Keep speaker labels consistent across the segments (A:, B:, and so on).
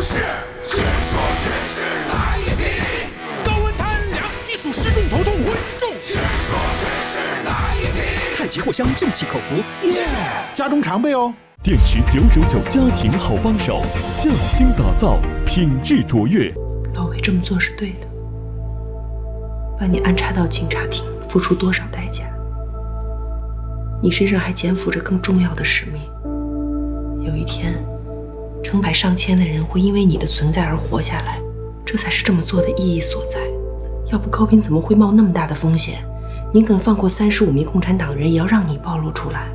A: 是，却说却是哪一批？高温贪凉，艺术失重头痛昏重，却说却是哪一批？太极藿香正气口服，家中常备哦。
B: 电池999家庭好帮手，匠心打造，品质卓越。
C: 老魏这么做是对的，把你安插到警察厅，付出多少代价？你身上还肩负着更重要的使命。有一天，成百上千的人会因为你的存在而活下来，这才是这么做的意义所在。要不高斌怎么会冒那么大的风险，宁肯放过35名共产党人，也要让你暴露出来？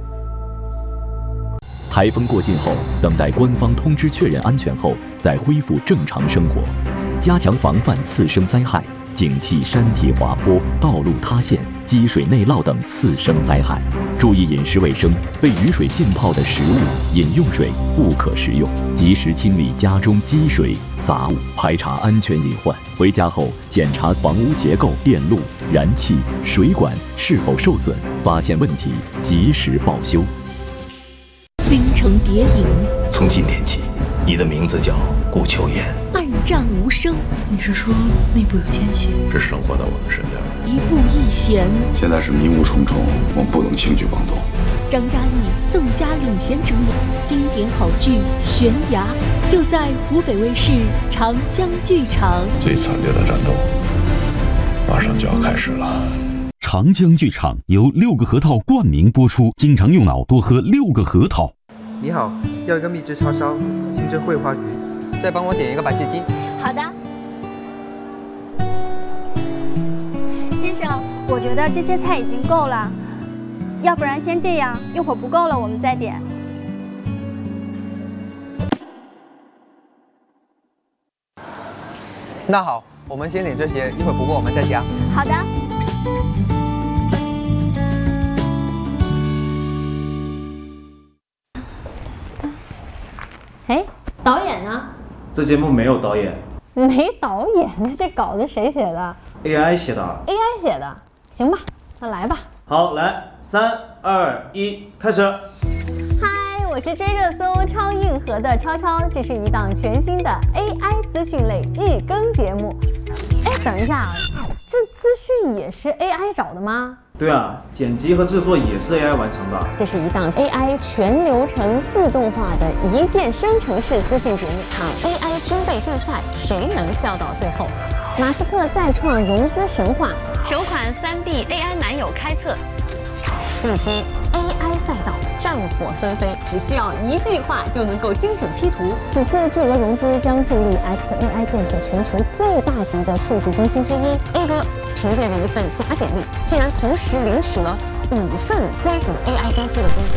B: 台风过境后，等待官方通知确认安全后，再恢复正常生活，加强防范次生灾害，警惕山体滑坡、道路塌陷、积水内涝等次生灾害，注意饮食卫生，被雨水浸泡的食物、饮用水不可食用，及时清理家中积水、杂物，排查安全隐患。回家后检查房屋结构、电路、燃气、水管是否受损，发现问题及时报修。
D: 冰城谍影，
E: 从今天起，你的名字叫顾秋烟。
D: 暗战无声，
C: 你是说内部有奸细？
E: 是生活在我们身边的。
D: 一步一险。
F: 现在是迷雾重重，我们不能轻举妄动。
D: 张嘉译、宋佳领衔主演经典好剧《悬崖》，就在湖北卫视长江剧场。
F: 最惨烈的战斗马上就要开始了。
G: 长江剧场由6个核桃冠名播出，经常用脑多喝6个核桃。
H: 你好，要一个秘制叉烧，清蒸桂花鱼，再帮我点一个白切鸡。
I: 好的。先生，我觉得这些菜已经够了，要不然先这样，一会儿不够了我们再点。
H: 那好，我们先点这些，一会儿不够我们再加。
I: 好的。
J: 哎，导演呢？
K: 这节目没有导演。
J: 没导演？这稿子谁写的
K: ？AI 写的。
J: AI 写的，行吧，那来吧。
K: 好，来，3、2、1，开始。
J: 嗨，我是追热搜超硬核的超超，这是一档全新的 AI 资讯类日更节目。哎，等一下，这资讯也是 AI 找的吗？
K: 对啊，剪辑和制作也是 AI 完成的。
J: 这是一档 AI 全流程自动化的一键生成式资讯节目。场 AI 军备竞赛，谁能笑到最后？马斯克再创融资神话，首款3D AI 男友开测。近期 AI 赛道战火纷飞，只需要一句话就能够精准 P 图。此次巨额融资将助力 XAI 建设全球最大级的数据中心之一。A 哥凭借着一份假简历，竟然同时领取了5份硅谷 AI 公司的工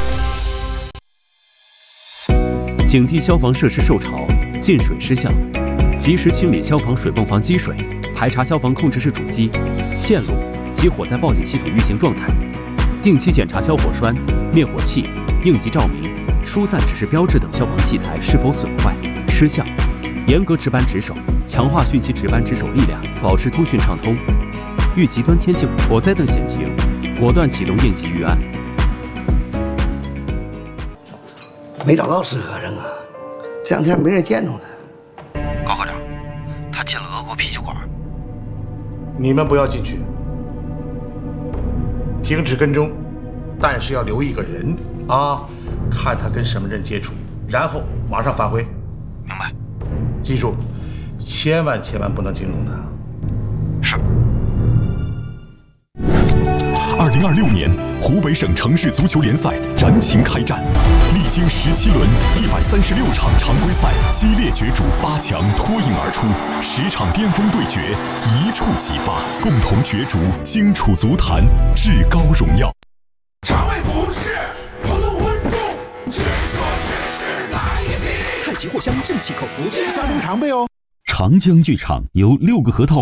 J: 资。
B: 警惕消防设施受潮、进水失效，及时清理消防水泵房积水，排查消防控制室主机、线路及火灾报警系统运行状态。定期检查消火栓、灭火器、应急照明、疏散指示标志等消防器材是否损坏、失效，严格值班值守，强化汛期值班值守力量，保持通讯畅通。遇极端天气、火灾等险情，果断启动应急预案。
L: 没找到适合人啊，这2天没人见着他。
E: 高科长，他进了俄国啤酒馆。
M: 你们不要进去。停止跟踪，但是要留一个人啊，看他跟什么人接触，然后马上返回。
E: 明白。
M: 记住，千万不能惊动他。
E: 是。
B: 2026年湖北省城市足球联赛燃情开战，历经17轮136场常规赛激烈角逐，8强脱颖而出，10场巅峰对决一触即发，共同角逐荆楚足坛至高荣耀。
A: 肠胃不适，头痛昏重，却说却是哪一批？太极藿香正气口服，家中常备哦。
G: 长江剧场由6个核桃